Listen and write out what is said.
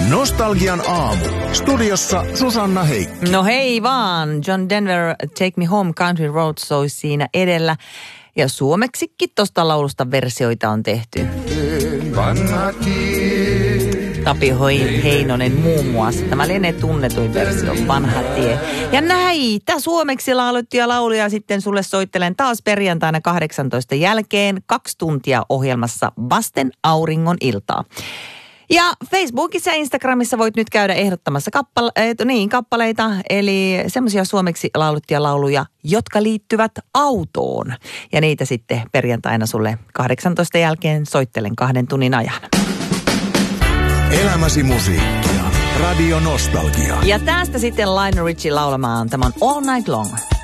Nostalgian aamu. Studiossa Susanna Heikki. No hei vaan. John Denver, Take Me Home, Country Roads soi siinä edellä. Ja suomeksikin tosta laulusta versioita on tehty. Tapi Heinonen muun muassa. Tämä lienee tunnetuin versio, Vanha tie. Ja näitä suomeksi laulettuja lauluja sitten sulle soittelen taas perjantaina 18 jälkeen 2 tuntia ohjelmassa Vasten auringon iltaa. Ja Facebookissa ja Instagramissa voit nyt käydä ehdottamassa kappaleita, eli semmoisia suomeksi lauluttuja lauluja, jotka liittyvät autoon. Ja niitä sitten perjantaina sulle 18 jälkeen soittelen 2 tunnin ajan. Elämäsi musiikkia. Radio Nostalgia. Ja tästä sitten Lionel Richie laulamaan. Tämä on All Night Long.